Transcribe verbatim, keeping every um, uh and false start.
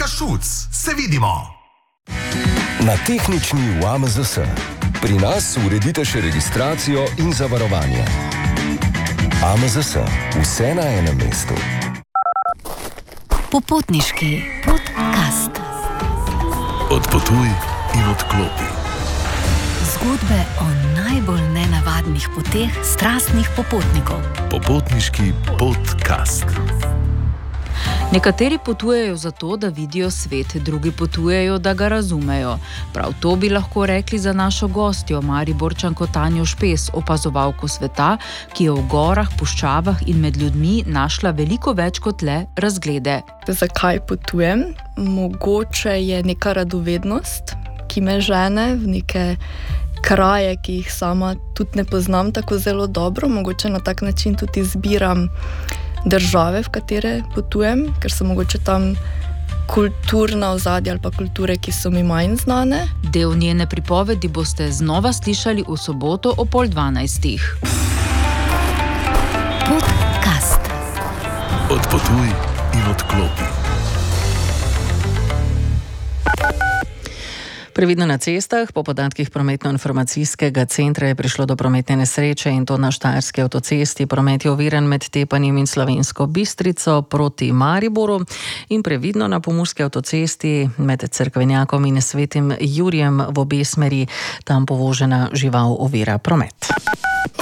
Monika Šuc, se vidimo. Na tehnični U A M Z S. Pri nas uredite še registracijo in zavarovanje. U A M Z S. Vse na enem mestu. Popotniški podcast. Odpotuj in odklopi. Zgodbe o najbolj nenavadnih poteh strastnih popotnikov. Popotniški podcast. Nekateri potujejo zato, da vidijo svet, drugi potujejo, da ga razumejo. Prav to bi lahko rekli za našo gostjo, Mariborčanko Tanjo Špes, opazovalko sveta, ki je v gorah, puščavah in med ljudmi našla veliko več kot le razglede. Zakaj potujem? Mogoče je neka radovednost, ki me žene v neke kraje, ki jih sama tudi ne poznam tako zelo dobro. Mogoče na tak način tudi izbiram države, v katere potujem, ker so mogoče tam kulturna ozadja ali pa kulture, ki so mi manj znane. Del njene pripovedi boste znova slišali v soboto o pol dvanajstih. Podcast. Odpotuj in odklopi. Previdno na cestah. Po podatkih prometno-informacijskega centra je prišlo do prometne nesreče in to na Štajerski avtocesti. Promet je oviran med Tepanjem in Slovensko Bistrico proti Mariboru in previdno na Pomurski avtocesti med Cerkvenjakom in Svetim Jurijem v obe smeri. Tam povožena žival ovira promet.